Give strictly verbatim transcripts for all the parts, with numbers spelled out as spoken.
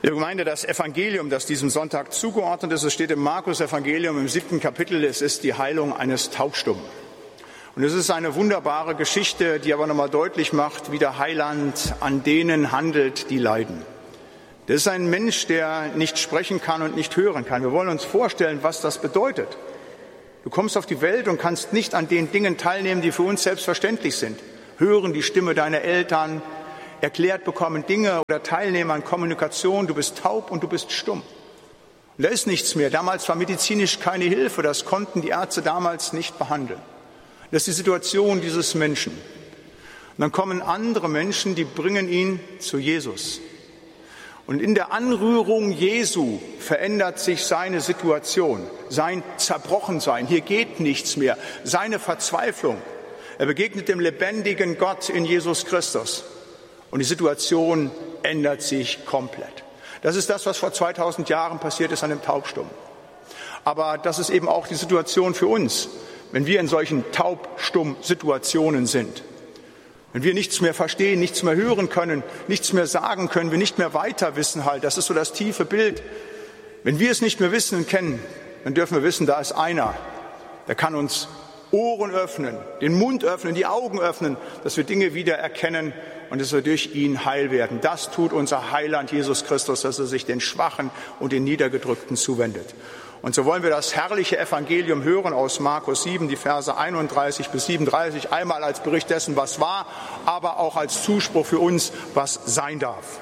Liebe Gemeinde, das Evangelium, das diesem Sonntag zugeordnet ist, es steht im Markus-Evangelium im siebten Kapitel, es ist die Heilung eines Taubstummen. Und es ist eine wunderbare Geschichte, die aber nochmal deutlich macht, wie der Heiland an denen handelt, die leiden. Das ist ein Mensch, der nicht sprechen kann und nicht hören kann. Wir wollen uns vorstellen, was das bedeutet. Du kommst auf die Welt und kannst nicht an den Dingen teilnehmen, die für uns selbstverständlich sind. Hören die Stimme deiner Eltern, erklärt bekommen Dinge oder teilnehmen an Kommunikation. Du bist taub und du bist stumm. Und da ist nichts mehr. Damals war medizinisch keine Hilfe. Das konnten die Ärzte damals nicht behandeln. Das ist die Situation dieses Menschen. Und dann kommen andere Menschen, die bringen ihn zu Jesus. Und in der Anrührung Jesu verändert sich seine Situation, sein Zerbrochensein. Hier geht nichts mehr. Seine Verzweiflung. Er begegnet dem lebendigen Gott in Jesus Christus. Und die Situation ändert sich komplett. Das ist das, was vor zweitausend Jahren passiert ist an dem Taubstummen. Aber das ist eben auch die Situation für uns, wenn wir in solchen Taubstumm-Situationen sind. Wenn wir nichts mehr verstehen, nichts mehr hören können, nichts mehr sagen können, wir nicht mehr weiter wissen halt. Das ist so das tiefe Bild. Wenn wir es nicht mehr wissen und kennen, dann dürfen wir wissen, da ist einer, der kann uns Ohren öffnen, den Mund öffnen, die Augen öffnen, dass wir Dinge wieder erkennen und dass wir durch ihn heil werden. Das tut unser Heiland Jesus Christus, dass er sich den Schwachen und den Niedergedrückten zuwendet. Und so wollen wir das herrliche Evangelium hören aus Markus sieben, die Verse einunddreißig bis siebenunddreißig, einmal als Bericht dessen, was war, aber auch als Zuspruch für uns, was sein darf.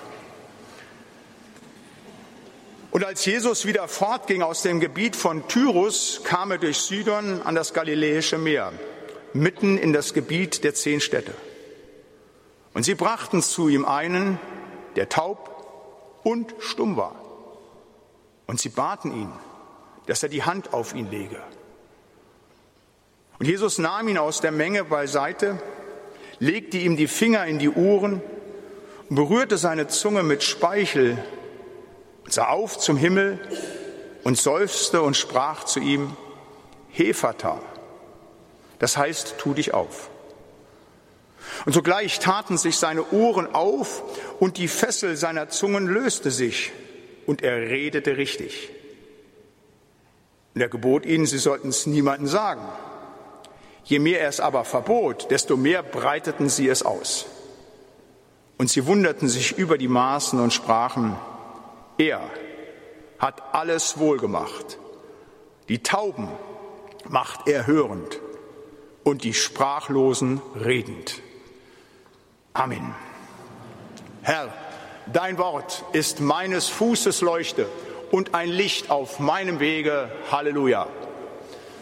Und als Jesus wieder fortging aus dem Gebiet von Tyrus, kam er durch Sidon an das Galiläische Meer, mitten in das Gebiet der zehn Städte. Und sie brachten zu ihm einen, der taub und stumm war. Und sie baten ihn, dass er die Hand auf ihn lege. Und Jesus nahm ihn aus der Menge beiseite, legte ihm die Finger in die Ohren und berührte seine Zunge mit Speichel, sah auf zum Himmel und seufzte und sprach zu ihm, Hephata, das heißt, tu dich auf. Und sogleich taten sich seine Ohren auf und die Fessel seiner Zungen löste sich und er redete richtig. Und er gebot ihnen, sie sollten es niemandem sagen. Je mehr er es aber verbot, desto mehr breiteten sie es aus. Und sie wunderten sich über die Maßen und sprachen, er hat alles wohlgemacht. Die Tauben macht er hörend und die Sprachlosen redend. Amen. Herr, dein Wort ist meines Fußes Leuchte und ein Licht auf meinem Wege. Halleluja.